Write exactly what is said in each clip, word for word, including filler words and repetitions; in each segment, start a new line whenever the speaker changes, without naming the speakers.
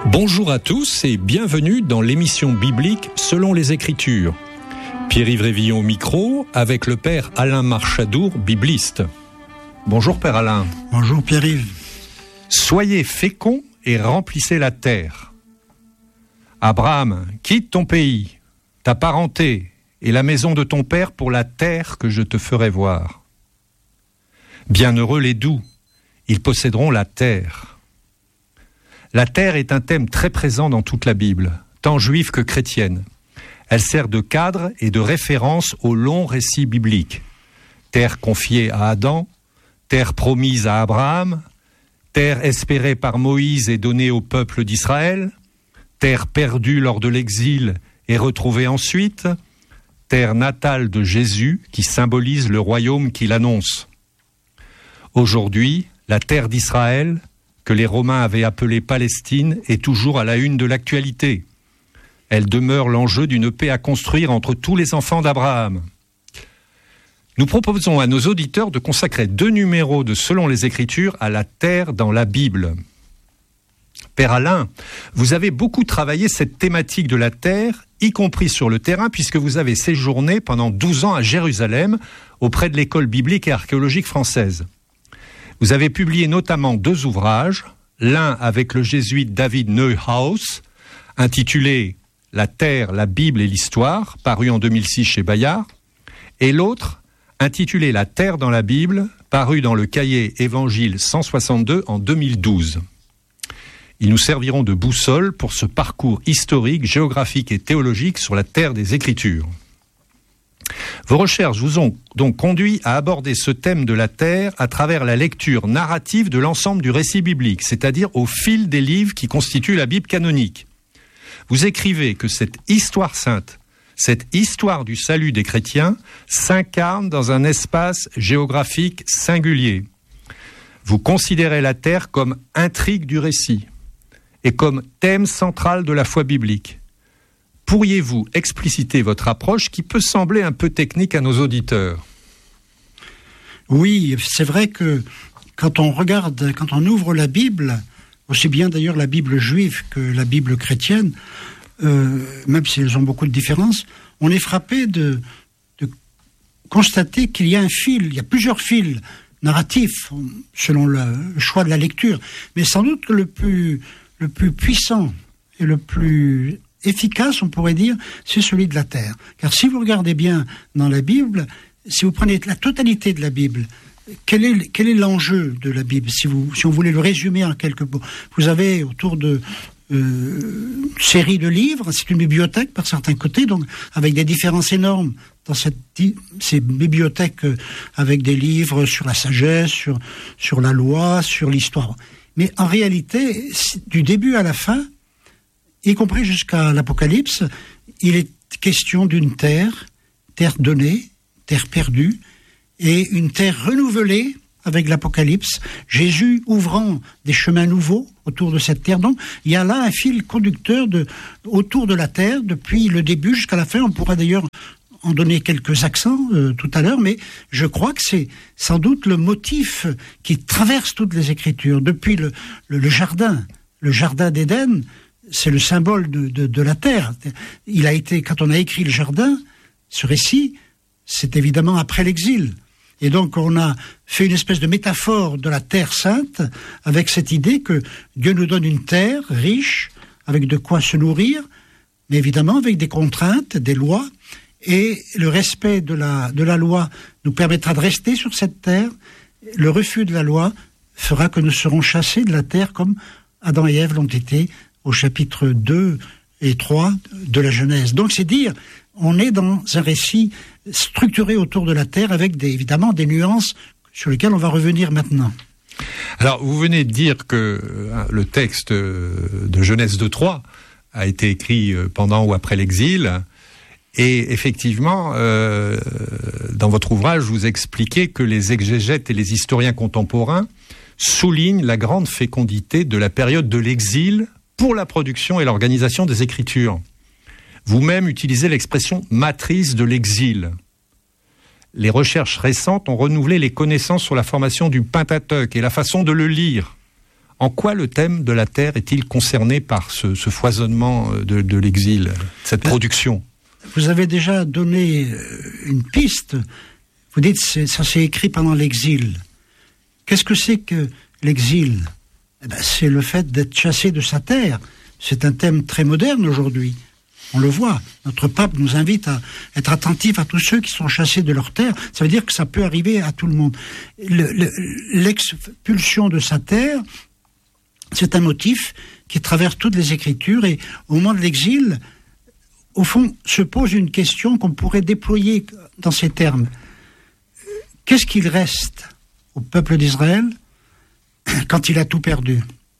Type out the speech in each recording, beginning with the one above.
Bonjour à tous et bienvenue dans l'émission biblique Selon les Écritures. Pierre-Yves Révillon au micro avec le père Alain Marchadour, bibliste. Bonjour père Alain.
Bonjour Pierre-Yves.
Soyez féconds et remplissez la terre. Abraham, quitte ton pays, ta parenté et la maison de ton père pour la terre que je te ferai voir. Bienheureux les doux, ils posséderont la terre. La terre est un thème très présent dans toute la Bible, tant juive que chrétienne. Elle sert de cadre et de référence au long récit biblique. Terre confiée à Adam, terre promise à Abraham, terre espérée par Moïse et donnée au peuple d'Israël, terre perdue lors de l'exil et retrouvée ensuite, terre natale de Jésus qui symbolise le royaume qu'il annonce. Aujourd'hui, la terre d'Israël, que les Romains avaient appelée Palestine, est toujours à la une de l'actualité. Elle demeure l'enjeu d'une paix à construire entre tous les enfants d'Abraham. Nous proposons à nos auditeurs de consacrer deux numéros de Selon les Écritures à la terre dans la Bible. Père Alain, vous avez beaucoup travaillé cette thématique de la terre, y compris sur le terrain, puisque vous avez séjourné pendant douze ans à Jérusalem, auprès de l'école biblique et archéologique française. Vous avez publié notamment deux ouvrages, l'un avec le jésuite David Neuhaus, intitulé « La terre, la Bible et l'histoire », paru en deux mille six chez Bayard, et l'autre, intitulé « La terre dans la Bible », paru dans le cahier Évangile cent soixante-deux en deux mille douze. Ils nous serviront de boussole pour ce parcours historique, géographique et théologique sur la terre des Écritures. Vos recherches vous ont donc conduit à aborder ce thème de la terre à travers la lecture narrative de l'ensemble du récit biblique, c'est-à-dire au fil des livres qui constituent la Bible canonique. Vous écrivez que cette histoire sainte, cette histoire du salut des chrétiens, s'incarne dans un espace géographique singulier. Vous considérez la terre comme intrigue du récit et comme thème central de la foi biblique. Pourriez-vous expliciter votre approche qui peut sembler un peu technique à nos auditeurs ?
Oui, c'est vrai que quand on regarde, quand on ouvre la Bible, aussi bien d'ailleurs la Bible juive que la Bible chrétienne, euh, même si elles ont beaucoup de différences, on est frappé de, de constater qu'il y a un fil, il y a plusieurs fils narratifs selon le choix de la lecture, mais sans doute que le plus, le plus puissant et le plus efficace, on pourrait dire, c'est celui de la terre. Car si vous regardez bien dans la Bible, si vous prenez la totalité de la Bible, quel est, quel est l'enjeu de la Bible, si, vous, si on voulait le résumer en quelques mots? Vous avez autour de euh, une série de livres, c'est une bibliothèque par certains côtés, donc avec des différences énormes dans cette, ces bibliothèques euh, avec des livres sur la sagesse, sur, sur la loi, sur l'histoire. Mais en réalité, du début à la fin, y compris jusqu'à l'Apocalypse, il est question d'une terre, terre donnée, terre perdue, et une terre renouvelée avec l'Apocalypse, Jésus ouvrant des chemins nouveaux autour de cette terre. Donc, il y a là un fil conducteur de, autour de la terre, depuis le début jusqu'à la fin. On pourra d'ailleurs en donner quelques accents euh, tout à l'heure, mais je crois que c'est sans doute le motif qui traverse toutes les Écritures, depuis le, le, le jardin, le jardin d'Éden. C'est le symbole de, de, de la terre. Il a été, quand on a écrit le jardin, ce récit, c'est évidemment après l'exil. Et donc on a fait une espèce de métaphore de la terre sainte, avec cette idée que Dieu nous donne une terre riche, avec de quoi se nourrir, mais évidemment avec des contraintes, des lois, et le respect de la, de la loi nous permettra de rester sur cette terre. Le refus de la loi fera que nous serons chassés de la terre comme Adam et Ève l'ont été au chapitre deux et trois de la Genèse. Donc c'est dire, on est dans un récit structuré autour de la terre avec des, évidemment des nuances sur lesquelles on va revenir maintenant.
Alors vous venez de dire que le texte de Genèse deux trois a été écrit pendant ou après l'exil, et effectivement, euh, dans votre ouvrage, vous expliquez que les exégètes et les historiens contemporains soulignent la grande fécondité de la période de l'exil pour la production et l'organisation des Écritures. Vous-même utilisez l'expression « matrice de l'exil ». Les recherches récentes ont renouvelé les connaissances sur la formation du Pentateuque et la façon de le lire. En quoi le thème de la terre est-il concerné par ce, ce foisonnement de, de l'exil, cette production ?
Vous avez déjà donné une piste. Vous dites que ça s'est écrit pendant l'exil. Qu'est-ce que c'est que l'exil ? Eh ben, c'est le fait d'être chassé de sa terre. C'est un thème très moderne aujourd'hui. On le voit. Notre pape nous invite à être attentifs à tous ceux qui sont chassés de leur terre. Ça veut dire que ça peut arriver à tout le monde. Le, le, l'expulsion de sa terre, c'est un motif qui traverse toutes les Écritures. Et au moment de l'exil, au fond, se pose une question qu'on pourrait déployer dans ces termes. Qu'est-ce qu'il reste au peuple d'Israël quand il a tout perdu ?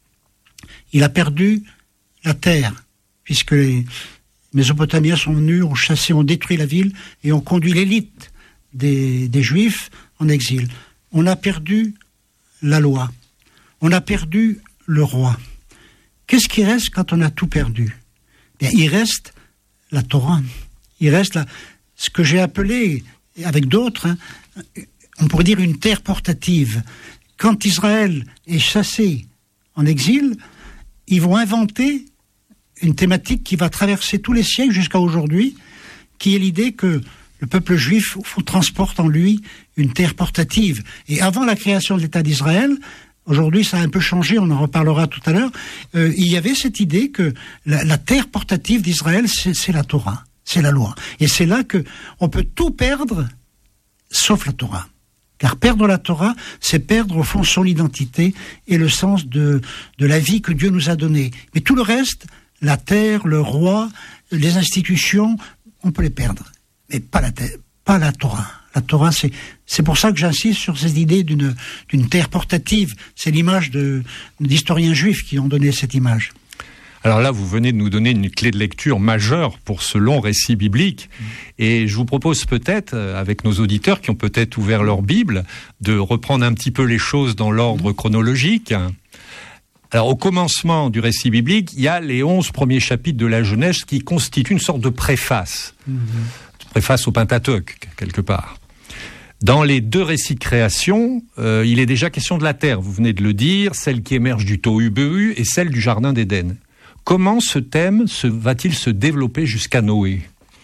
Il a perdu la terre, puisque les Mésopotamiens sont venus, ont chassé, ont détruit la ville et ont conduit l'élite des, des Juifs en exil. On a perdu la loi. On a perdu le roi. Qu'est-ce qui reste quand on a tout perdu ? Bien, il reste la Torah. Il reste la, ce que j'ai appelé, avec d'autres, hein, on pourrait dire une terre portative. Quand Israël est chassé en exil, ils vont inventer une thématique qui va traverser tous les siècles jusqu'à aujourd'hui, qui est l'idée que le peuple juif transporte en lui une terre portative. Et avant la création de l'État d'Israël, aujourd'hui ça a un peu changé, on en reparlera tout à l'heure, euh, il y avait cette idée que la, la terre portative d'Israël, c'est, c'est la Torah, c'est la loi. Et c'est là que on peut tout perdre, sauf la Torah. Car perdre la Torah, c'est perdre au fond son identité et le sens de, de la vie que Dieu nous a donnée. Mais tout le reste, la terre, le roi, les institutions, on peut les perdre. Mais pas la, terre, pas la Torah. La Torah, c'est, c'est pour ça que j'insiste sur ces idées d'une, d'une terre portative. C'est l'image de, d'historiens juifs qui ont donné cette image.
Alors là, vous venez de nous donner une clé de lecture majeure pour ce long récit biblique. Mmh. Et je vous propose peut-être, avec nos auditeurs qui ont peut-être ouvert leur Bible, de reprendre un petit peu les choses dans l'ordre mmh. chronologique. Alors, au commencement du récit biblique, il y a les onze premiers chapitres de la Genèse qui constituent une sorte de préface. Mmh. Préface au Pentateuque, quelque part. Dans les deux récits de création, euh, il est déjà question de la terre, vous venez de le dire, celle qui émerge du Tohu-Bohu et celle du Jardin d'Éden. Comment ce thème se, va-t-il se développer jusqu'à Noé ?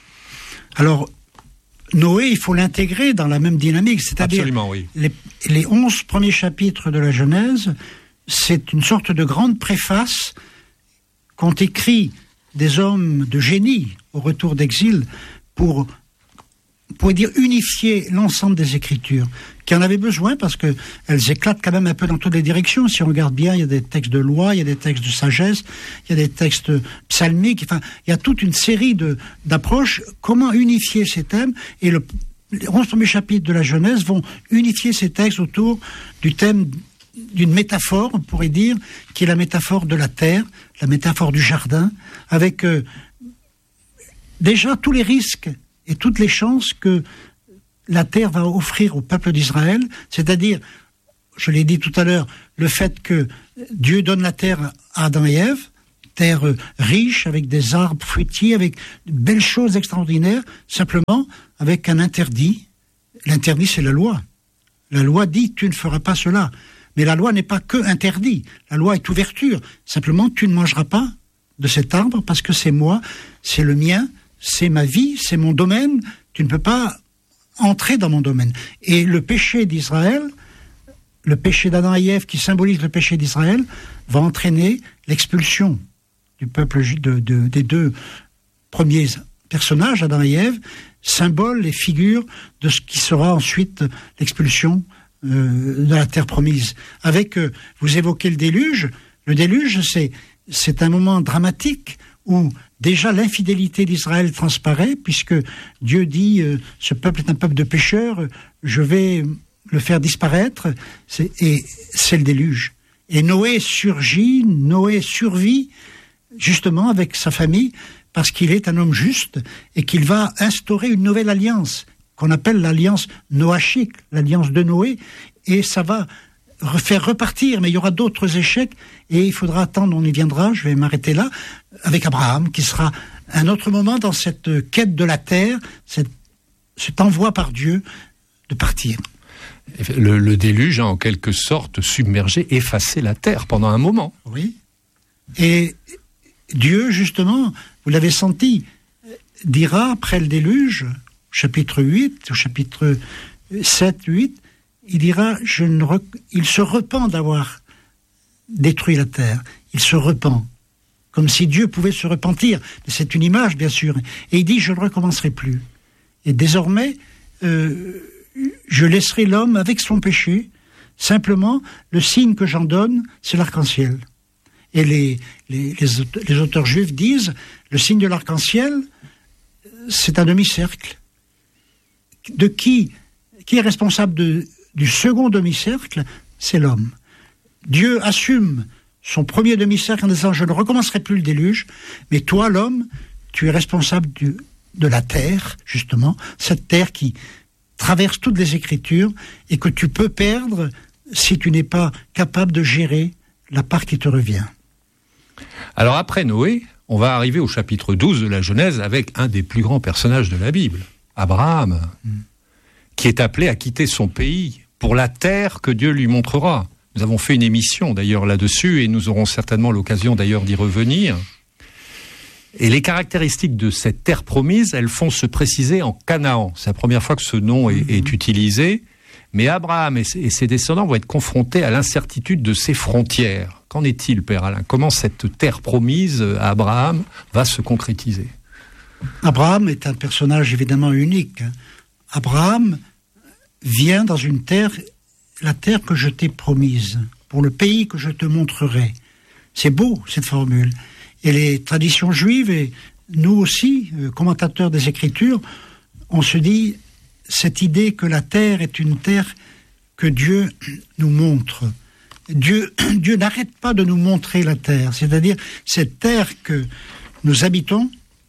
Alors, Noé, il faut l'intégrer dans la même dynamique, c'est-à-dire
oui.
les, les onze premiers chapitres de la Genèse, c'est une sorte de grande préface qu'ont écrit des hommes de génie au retour d'exil pour, pour dire unifier l'ensemble des Écritures, qui en avaient besoin parce qu'elles éclatent quand même un peu dans toutes les directions. Si on regarde bien, il y a des textes de loi, il y a des textes de sagesse, il y a des textes psalmiques, enfin, il y a toute une série de, d'approches. Comment unifier ces thèmes ? Et le, les onze premiers chapitres de la Genèse vont unifier ces textes autour du thème d'une métaphore, on pourrait dire, qui est la métaphore de la terre, la métaphore du jardin, avec euh, déjà tous les risques et toutes les chances que la terre va offrir au peuple d'Israël, c'est-à-dire, je l'ai dit tout à l'heure, le fait que Dieu donne la terre à Adam et Ève, terre riche, avec des arbres fruitiers, avec de belles choses extraordinaires, simplement avec un interdit. L'interdit, c'est la loi. La loi dit, tu ne feras pas cela. Mais la loi n'est pas que interdit. La loi est ouverture. Simplement, tu ne mangeras pas de cet arbre parce que c'est moi, c'est le mien, c'est ma vie, c'est mon domaine. Tu ne peux pas entrer dans mon domaine. Et le péché d'Israël, le péché d'Adam et Ève qui symbolise le péché d'Israël, va entraîner l'expulsion du peuple de, de, des deux premiers personnages, Adam et Ève, symbole et figure de ce qui sera ensuite l'expulsion euh, de la terre promise. Avec, euh, vous évoquez le déluge, le déluge c'est, c'est un moment dramatique où déjà l'infidélité d'Israël transparaît, puisque Dieu dit euh, ce peuple est un peuple de pécheurs, je vais le faire disparaître, c'est, et c'est le déluge. Et Noé surgit, Noé survit justement avec sa famille, parce qu'il est un homme juste et qu'il va instaurer une nouvelle alliance qu'on appelle l'alliance noachique, l'alliance de Noé, et ça va faire repartir, mais il y aura d'autres échecs et il faudra attendre, on y viendra, je vais m'arrêter là, avec Abraham, qui sera un autre moment dans cette quête de la terre, cette, cet envoi par Dieu de partir.
Le, le déluge a en quelque sorte submergé, effacé la terre pendant un moment.
Oui. Et Dieu, justement, vous l'avez senti, dira après le déluge, chapitre huit, au chapitre sept, huit, il dira, je ne rec... il se repent d'avoir détruit la terre. Il se repent. Comme si Dieu pouvait se repentir. C'est une image, bien sûr. Et il dit, je ne recommencerai plus. Et désormais, euh, je laisserai l'homme avec son péché. Simplement, le signe que j'en donne, c'est l'arc-en-ciel. Et les, les, les, les auteurs juifs disent, le signe de l'arc-en-ciel, c'est un demi-cercle. De qui, qui est responsable de, du second demi-cercle? C'est l'homme. Dieu assume son premier demi-cercle en disant, je ne recommencerai plus le déluge, mais toi, l'homme, tu es responsable du, de la terre, justement, cette terre qui traverse toutes les Écritures et que tu peux perdre si tu n'es pas capable de gérer la part qui te revient.
Alors après Noé, on va arriver au chapitre douze de la Genèse avec un des plus grands personnages de la Bible, Abraham, mm. qui est appelé à quitter son pays pour la terre que Dieu lui montrera. Nous avons fait une émission d'ailleurs là-dessus et nous aurons certainement l'occasion d'ailleurs d'y revenir. Et les caractéristiques de cette terre promise, elles font se préciser en Canaan. C'est la première fois que ce nom est, mm-hmm. est utilisé. Mais Abraham et ses descendants vont être confrontés à l'incertitude de ses frontières. Qu'en est-il, Père Alain? Comment cette terre promise à Abraham va se concrétiser?
Abraham est un personnage évidemment unique. Abraham vient dans une terre, la terre que je t'ai promise, pour le pays que je te montrerai. C'est beau, cette formule. Et les traditions juives, et nous aussi, commentateurs des Écritures, on se dit... cette idée que la terre est une terre que Dieu nous montre. Dieu, Dieu n'arrête pas de nous montrer la terre, c'est-à-dire cette terre que nous habitons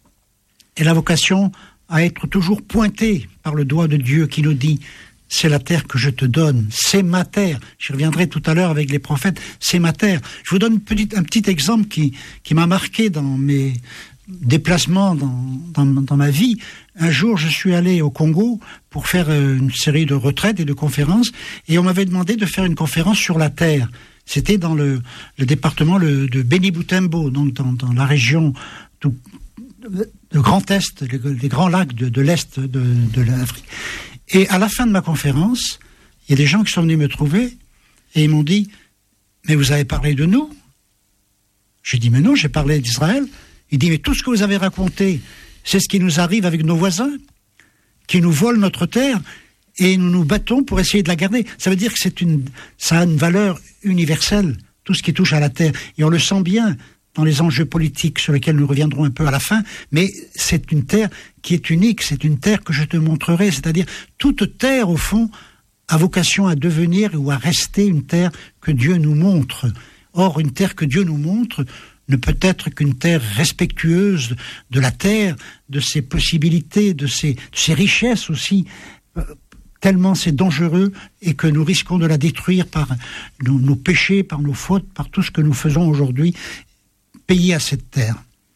est la vocation à être toujours pointée par le doigt de Dieu qui nous dit « c'est la terre que je te donne, c'est ma terre ». J'y reviendrai tout à l'heure avec les prophètes, c'est ma terre. Je vous donne un petit, un petit exemple qui, qui m'a marqué dans mes déplacements dans, dans, dans ma vie. Un jour, je suis allé au Congo pour faire une série de retraites et de conférences, et on m'avait demandé de faire une conférence sur la terre. C'était dans le, le département le, de Béni-Boutembo, donc dans, dans la région tout, de Grand Est, les, les grands lacs de, de l'Est de, de l'Afrique. Et à la fin de ma conférence, il y a des gens qui sont venus me trouver, et ils m'ont dit « Mais vous avez parlé de nous ?» J'ai dit « Mais non, j'ai parlé d'Israël. » Il dit « Mais tout ce que vous avez raconté, c'est ce qui nous arrive avec nos voisins, qui nous volent notre terre, et nous nous battons pour essayer de la garder. » Ça veut dire que c'est une, ça a une valeur universelle, tout ce qui touche à la terre. Et on le sent bien dans les enjeux politiques sur lesquels nous reviendrons un peu à la fin, mais c'est une terre qui est unique, c'est une terre que je te montrerai, c'est-à-dire toute terre, au fond, a vocation à devenir ou à rester une terre que Dieu nous montre. Or, une terre que Dieu nous montre ne peut être qu'une terre respectueuse de la terre, de ses possibilités, de ses, de ses richesses aussi, euh, tellement c'est dangereux et que nous risquons de la détruire par nos, nos péchés, par nos fautes, par tout ce que nous faisons aujourd'hui, payer à cette terre.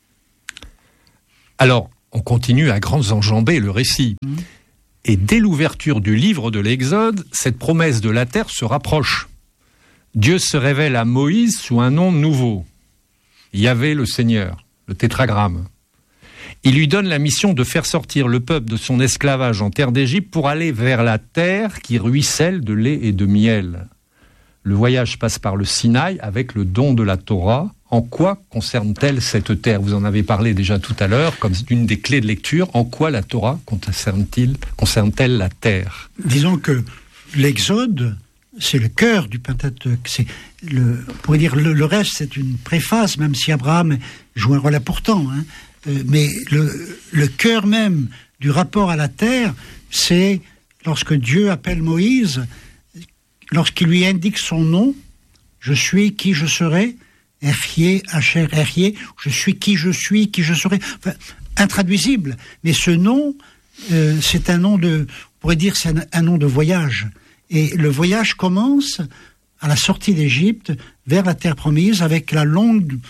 Alors, on continue à grands enjambées le récit. Mmh. Et dès l'ouverture du livre de l'Exode, cette promesse de la terre se rapproche. Dieu se révèle à Moïse sous un nom nouveau. Yahvé le Seigneur, le tétragramme. Il lui donne la mission de faire sortir le peuple de son esclavage en terre d'Égypte pour aller vers la terre qui ruisselle de lait et de miel. Le voyage passe par le Sinaï avec le don de la Torah. En quoi concerne-t-elle cette terre? Vous en avez parlé déjà tout à l'heure, comme une des clés de lecture. En quoi la Torah concerne-t-il, concerne-t-elle la terre?
Disons que l'Exode, c'est le cœur du Pentateuque. C'est le, on pourrait dire le, le reste, c'est une préface, même si Abraham joue un rôle important. Hein. Euh, mais le, le cœur même du rapport à la terre, c'est lorsque Dieu appelle Moïse, lorsqu'il lui indique son nom, je suis qui je serai, Erhié, Hacher, Erhié, je suis qui je suis, qui je serai. Enfin, intraduisible. Mais ce nom, euh, c'est un nom de, on pourrait dire, c'est un, un nom de voyage. Et le voyage commence à la sortie d'Égypte vers la terre promise avec la longue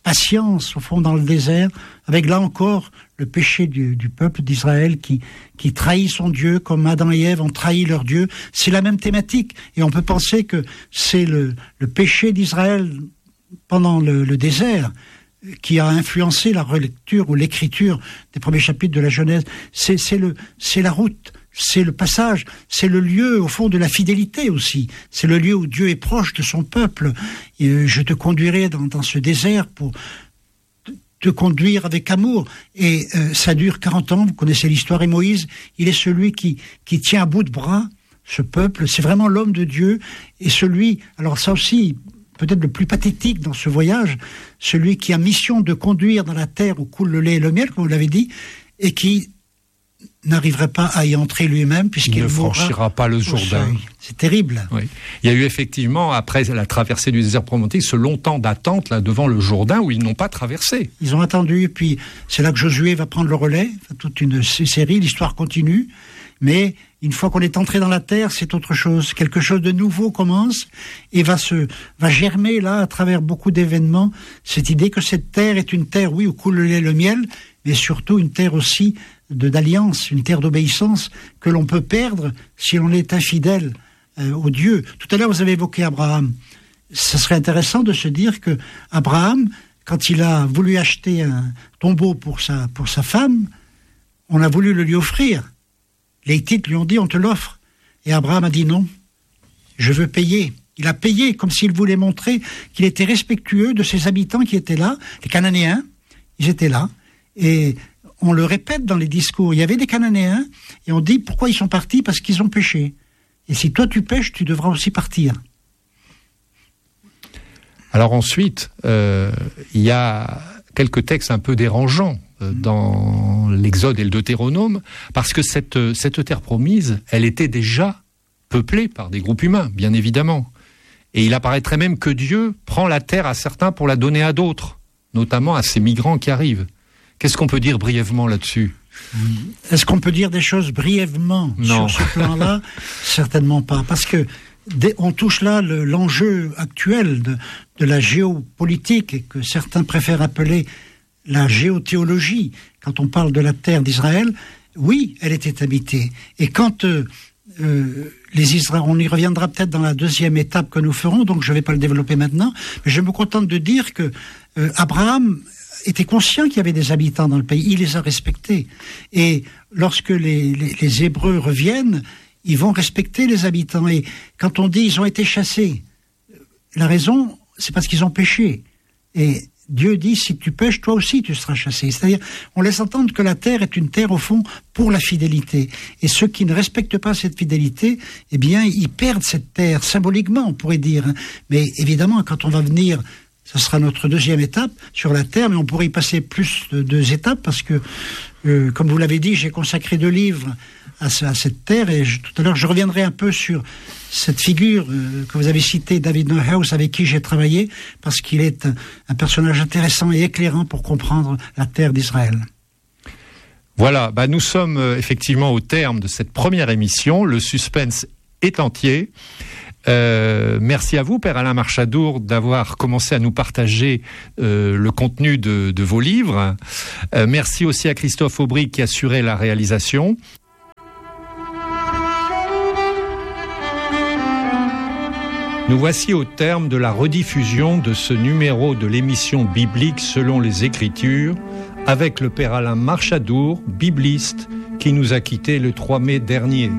patience, au fond, dans le désert, avec là encore le péché du, du peuple d'Israël qui, qui trahit son Dieu, comme Adam et Ève ont trahi leur Dieu. C'est la même thématique. Et on peut penser que c'est le, le péché d'Israël pendant le, le désert qui a influencé la relecture ou l'écriture des premiers chapitres de la Genèse. C'est, c'est, le, c'est la route, c'est le passage, c'est le lieu, au fond, de la fidélité aussi. C'est le lieu où Dieu est proche de son peuple. Et je te conduirai dans, dans ce désert pour te conduire avec amour. Et euh, ça dure quarante ans, vous connaissez l'histoire. Et Moïse, il est celui qui, qui tient à bout de bras ce peuple. C'est vraiment l'homme de Dieu. Et celui, alors ça aussi, peut-être le plus pathétique dans ce voyage, celui qui a mission de conduire dans la terre où coule le lait et le miel, comme vous l'avez dit, et qui n'arriverait pas à y entrer lui-même, puisqu'il
ne franchira pas le Jourdain.
C'est terrible.
Oui. Il y a eu effectivement, après la traversée du désert prometté, ce long temps d'attente là devant le Jourdain où ils n'ont pas traversé.
Ils ont attendu, et puis c'est là que Josué va prendre le relais, toute une série, l'histoire continue, mais une fois qu'on est entré dans la terre, c'est autre chose. Quelque chose de nouveau commence et va se, va germer là, à travers beaucoup d'événements, cette idée que cette terre est une terre, oui, où coule le lait et le miel, mais surtout une terre aussi de, d'alliance, une terre d'obéissance que l'on peut perdre si l'on est infidèle euh, au Dieu. Tout à l'heure, vous avez évoqué Abraham. Ce serait intéressant de se dire que Abraham, quand il a voulu acheter un tombeau pour sa, pour sa femme, on a voulu le lui offrir. Les Hittites lui ont dit, on te l'offre. Et Abraham a dit non, je veux payer. Il a payé comme s'il voulait montrer qu'il était respectueux de ses habitants qui étaient là. Les Cananéens, ils étaient là. Et on le répète dans les discours. Il y avait des Cananéens et on dit pourquoi ils sont partis? Parce qu'ils ont péché. Et si toi tu pêches, tu devras aussi partir.
Alors ensuite, euh, il y a quelques textes un peu dérangeants dans l'Exode et le Deutéronome, parce que cette, cette terre promise, elle était déjà peuplée par des groupes humains, bien évidemment. Et il apparaîtrait même que Dieu prend la terre à certains pour la donner à d'autres, notamment à ces migrants qui arrivent. Qu'est-ce qu'on peut dire brièvement là-dessus ?
Est-ce qu'on peut dire des choses brièvement
non.
sur ce plan-là ? Certainement pas, parce que on touche là le, l'enjeu actuel de, de la géopolitique, et que certains préfèrent appeler la géothéologie. Quand on parle de la terre d'Israël, oui, elle était habitée. Et quand euh, euh, les Israéliens, on y reviendra peut-être dans la deuxième étape que nous ferons, donc je ne vais pas le développer maintenant, mais je me contente de dire que euh, Abraham était conscient qu'il y avait des habitants dans le pays, il les a respectés. Et lorsque les, les, les Hébreux reviennent, ils vont respecter les habitants. Et quand on dit ils ont été chassés, la raison, c'est parce qu'ils ont péché. Et Dieu dit, si tu pêches, toi aussi tu seras chassé. C'est-à-dire, on laisse entendre que la terre est une terre, au fond, pour la fidélité. Et ceux qui ne respectent pas cette fidélité, eh bien, ils perdent cette terre, symboliquement, on pourrait dire. Mais évidemment, quand on va venir, ça sera notre deuxième étape sur la terre, mais on pourrait y passer plus de deux étapes, parce que, euh, comme vous l'avez dit, j'ai consacré deux livres à, ce, à cette terre, et je, tout à l'heure, je reviendrai un peu sur cette figure euh, que vous avez citée, David Neuhaus, avec qui j'ai travaillé, parce qu'il est un, un personnage intéressant et éclairant pour comprendre la terre d'Israël.
Voilà, bah nous sommes euh, effectivement au terme de cette première émission. Le suspense est entier. Euh, merci à vous, Père Alain Marchadour, d'avoir commencé à nous partager euh, le contenu de, de vos livres. Euh, merci aussi à Christophe Aubry qui assurait la réalisation. Nous voici au terme de la rediffusion de ce numéro de l'émission biblique selon les Écritures, avec le Père Alain Marchadour, bibliste, qui nous a quittés le trois mai dernier.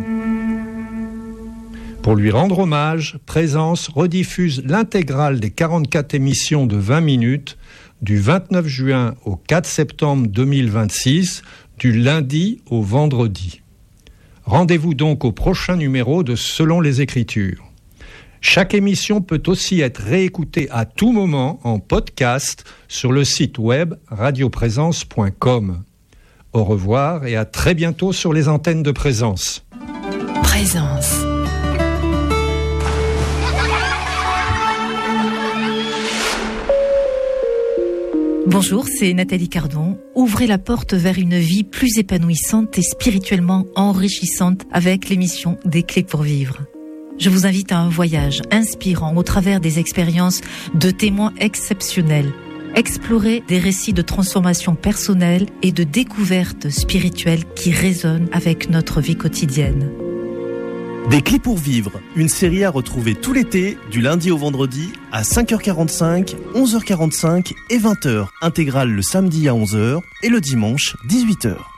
Pour lui rendre hommage, Présence rediffuse l'intégrale des quarante-quatre émissions de vingt minutes du vingt-neuf juin au quatre septembre deux mille vingt-six, du lundi au vendredi. Rendez-vous donc au prochain numéro de Selon les Écritures. Chaque émission peut aussi être réécoutée à tout moment en podcast sur le site web radio présence point com. Au revoir et à très bientôt sur les antennes de Présence.
Présence. Bonjour, c'est Nathalie Cardon. Ouvrez la porte vers une vie plus épanouissante et spirituellement enrichissante avec l'émission Des Clés pour Vivre. Je vous invite à un voyage inspirant au travers des expériences de témoins exceptionnels. explorer des récits de transformation personnelle et de découverte spirituelle qui résonnent avec notre vie quotidienne.
Des clés pour vivre, une série à retrouver tout l'été, du lundi au vendredi, à cinq heures quarante-cinq, onze heures quarante-cinq et vingt heures. Intégrale le samedi à onze heures et le dimanche dix-huit heures.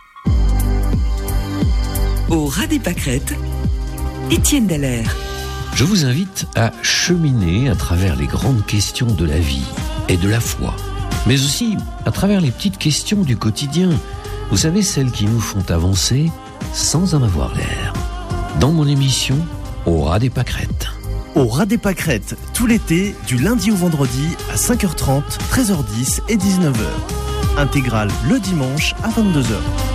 Au ras des pâquerettes, Étienne Dallaire.
Je vous invite à cheminer à travers les grandes questions de la vie et de la foi, mais aussi à travers les petites questions du quotidien. Vous savez, celles qui nous font avancer sans en avoir l'air. Dans mon émission, Au ras des pâquerettes.
Au ras des pâquerettes, tout l'été, du lundi au vendredi, à cinq heures trente, treize heures dix et dix-neuf heures. Intégrale le dimanche à vingt-deux heures.